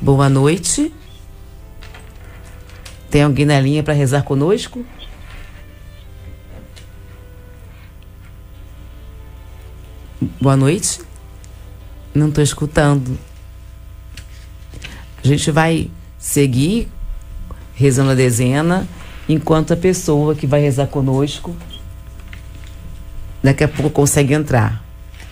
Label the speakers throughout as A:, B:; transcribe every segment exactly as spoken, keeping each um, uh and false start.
A: Boa noite. Tem alguém na linha para rezar conosco? Boa noite. Não estou escutando. A gente vai seguir rezando a dezena, enquanto a pessoa que vai rezar conosco daqui a pouco consegue entrar.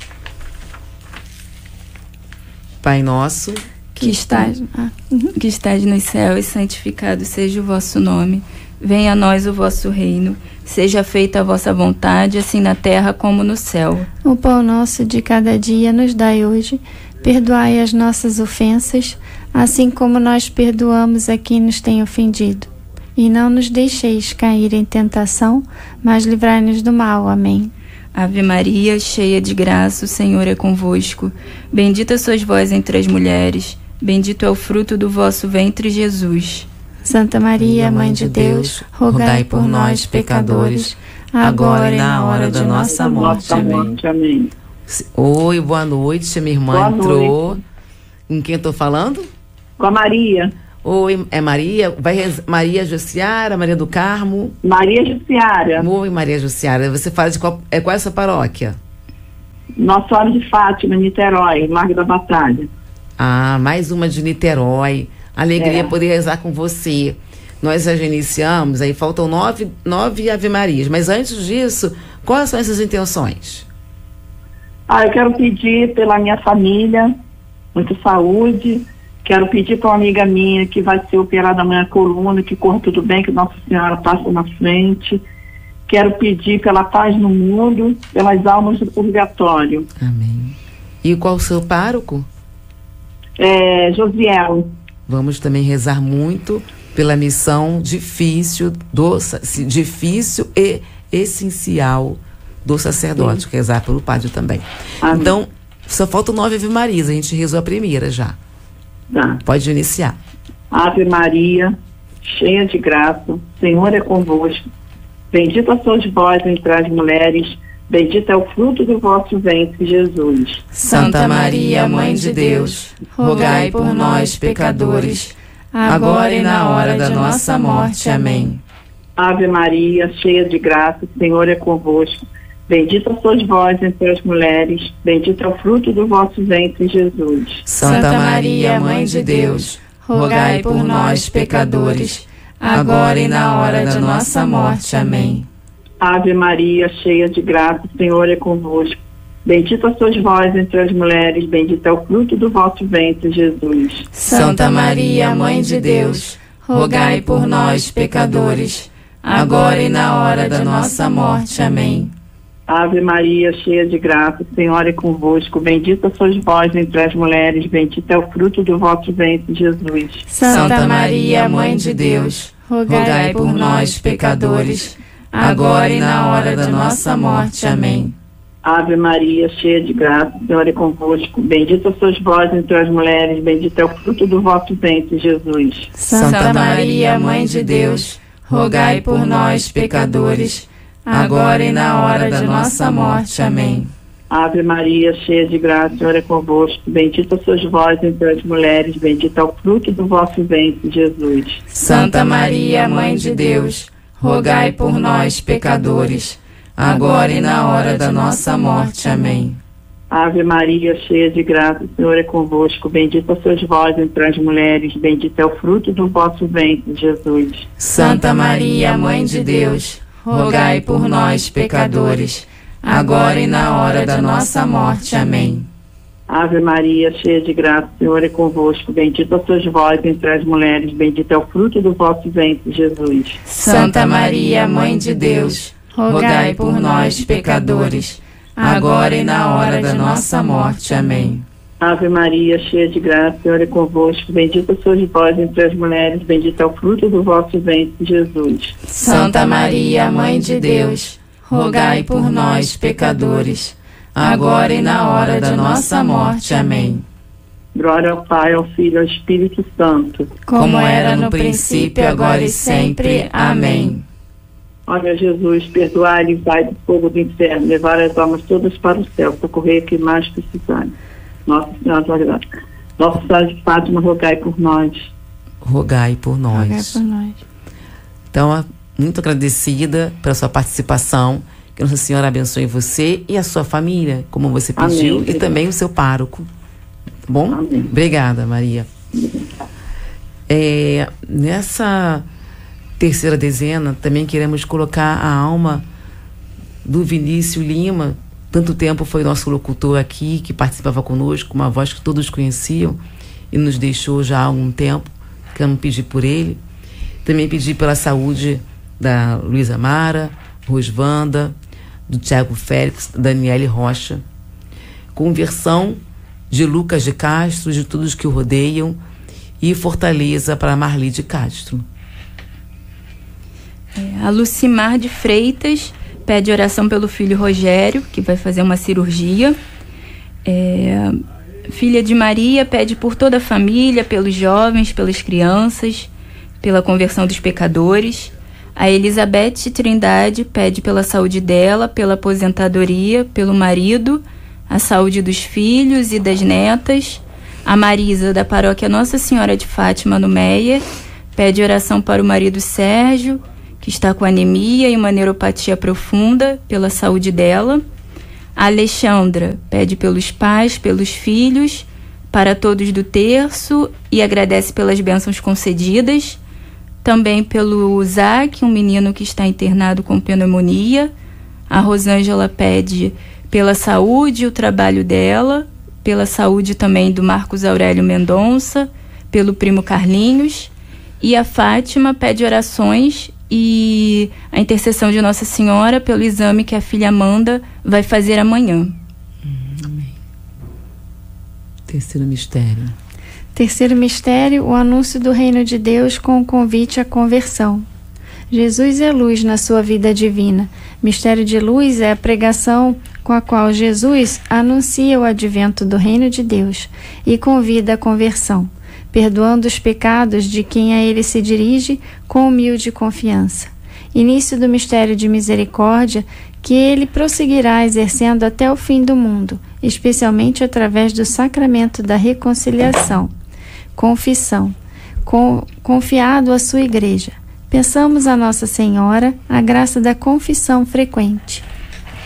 A: Pai nosso,
B: que estás, ah, que estás nos céus, santificado seja o vosso nome. Venha a nós o vosso reino. Seja feita a vossa vontade, assim na terra como no céu.
C: O pão nosso de cada dia nos dai hoje. Perdoai as nossas ofensas, assim como nós perdoamos a quem nos tem ofendido. E não nos deixeis cair em tentação, mas livrai-nos do mal. Amém.
B: Ave Maria, cheia de graça, o Senhor é convosco. Bendita sois vós entre as mulheres. Bendito é o fruto do vosso ventre, Jesus.
C: Santa Maria, Mãe de Deus, rogai por nós, pecadores, agora e na hora da nossa morte.
D: Amém.
A: Oi, boa noite. Minha irmã
D: boa
A: entrou.
D: Noite.
A: Com quem eu tô falando?
D: Com a Maria.
A: Oi, é Maria? Vai rez... Maria Jussiara, Maria do Carmo?
D: Maria Jussiara.
A: Oi, Maria Jussiara. Você fala de qual, é, qual é essa paróquia?
D: Nossa Senhora de Fátima, Niterói, Largo da Batalha.
A: Ah, mais uma de Niterói. Alegria
D: é.
A: poder rezar com você. Nós já iniciamos, aí faltam nove, nove Ave Marias. Mas antes disso, quais são essas intenções?
D: Ah, eu quero pedir pela minha família, muita saúde. Quero pedir para uma amiga minha que vai ser operada amanhã na coluna, que corra tudo bem, que Nossa Senhora passe na frente. Quero pedir pela paz no mundo, pelas almas do purgatório.
A: Amém. E qual o seu pároco?
D: É, Josiel.
A: Vamos também rezar muito pela missão difícil, do, difícil e essencial do sacerdote, Sim. que rezar pelo padre também. Amém. Então, só faltam nove Ave Marias, a gente rezou a primeira já.
D: Tá.
A: Pode iniciar.
D: Ave Maria, cheia de graça, o Senhor é convosco. Bendita sois vós entre as mulheres, bendito é o fruto do vosso ventre, Jesus.
B: Santa Maria, Mãe de Deus, rogai por nós, pecadores, agora e na hora da nossa morte. Amém.
D: Ave Maria, cheia de graça, o Senhor é convosco. Bendita sois vós entre as mulheres, bendito é o fruto do vosso ventre, Jesus.
B: Santa Maria, Mãe de Deus, rogai por nós, pecadores, agora e na hora da nossa morte. Amém.
D: Ave Maria, cheia de graça, o Senhor é convosco. Bendita sois vós entre as mulheres, bendito é o fruto do vosso ventre, Jesus.
B: Santa Maria, Mãe de Deus, rogai por nós, pecadores, agora e na hora da nossa morte. Amém.
D: Ave Maria, cheia de graça, o Senhor é convosco. Bendita sois vós entre as mulheres, bendito é o fruto do vosso ventre, Jesus.
B: Santa Maria, Mãe de Deus, rogai por nós, pecadores, agora e na hora da nossa morte. Amém.
D: Ave Maria, cheia de graça, o Senhor é convosco. Bendita sois vós entre as mulheres, bendito é o fruto do vosso ventre, Jesus.
B: Santa Maria, Mãe de Deus, rogai por nós, pecadores, agora e na hora da nossa morte. Amém.
D: Ave Maria, cheia de graça, o Senhor é convosco. Bendita sois vós entre as mulheres, bendito é o fruto do vosso ventre, Jesus.
B: Santa Maria, Mãe de Deus, rogai por nós, pecadores, agora e na hora da nossa morte. Amém.
D: Ave Maria, cheia de graça, o Senhor é convosco. Bendita sois vós entre as mulheres, bendito é o fruto do vosso ventre, Jesus.
B: Santa Maria, Mãe de Deus, rogai por nós, pecadores, agora e na hora da nossa morte. Amém.
D: Ave Maria, cheia de graça, o Senhor é convosco. Bendita sois vós entre as mulheres, bendito é o fruto do vosso ventre, Jesus.
B: Santa Maria, Mãe de Deus, rogai por nós, pecadores, agora e na hora da nossa morte. Amém.
D: Ave Maria, cheia de graça, o Senhor é convosco. Bendita sois vós entre as mulheres, bendito é o fruto do vosso ventre, Jesus.
B: Santa Maria, Mãe de Deus, rogai por nós, pecadores, agora e na hora da nossa morte. Amém.
D: Glória ao Pai, ao Filho e ao Espírito Santo,
B: como era no princípio, agora e sempre. Amém.
D: Ó meu Jesus, perdoai e livrai do fogo do inferno, levar as almas todas para o céu, socorrer quem mais precisarem. Nossa Senhora da Graça. Nossa Senhora de Fátima, rogai por nós.
A: Rogai por nós.
C: Rogai por nós.
A: Então, muito agradecida pela sua participação. Que Nossa Senhora abençoe você e a sua família, como você pediu, Amém. E também o seu pároco. Tá bom? Amém. Obrigada, Maria. É, nessa terceira dezena, também queremos colocar a alma do Vinícius Lima. Tanto tempo foi nosso locutor aqui, que participava conosco, uma voz que todos conheciam e nos deixou já há algum tempo. Queremos pedir por ele. Também pedir pela saúde da Luísa Mara, Rosvanda, do Tiago Félix, Daniele Rocha. Conversão de Lucas de Castro, de todos que o rodeiam, e fortaleza para Marli de Castro.
B: É, a Lucimar de Freitas pede oração pelo filho Rogério, que vai fazer uma cirurgia. É, filha de Maria pede por toda a família, pelos jovens, pelas crianças, pela conversão dos pecadores. A Elizabeth Trindade pede pela saúde dela, pela aposentadoria, pelo marido, a saúde dos filhos e das netas. A Marisa, da paróquia Nossa Senhora de Fátima, no Meier, pede oração para o marido Sérgio, que está com anemia e uma neuropatia profunda, pela saúde dela. A Alexandra pede pelos pais, pelos filhos, para todos do terço e agradece pelas bênçãos concedidas. Também pelo Zac, um menino que está internado com pneumonia. A Rosângela pede pela saúde e o trabalho dela, pela saúde também do Marcos Aurélio Mendonça, pelo primo Carlinhos. E a Fátima pede orações e a intercessão de Nossa Senhora pelo exame que a filha Amanda vai fazer amanhã.
A: Amém. Terceiro mistério.
C: Terceiro mistério, o anúncio do reino de Deus com o convite à conversão. Jesus é luz na sua vida divina. Mistério de luz é a pregação com a qual Jesus anuncia o advento do reino de Deus e convida à conversão, perdoando os pecados de quem a ele se dirige com humilde confiança. Início do mistério de misericórdia que ele prosseguirá exercendo até o fim do mundo, especialmente através do sacramento da reconciliação. Confissão, com, confiado à sua igreja. Pensamos a Nossa Senhora, a graça da confissão frequente.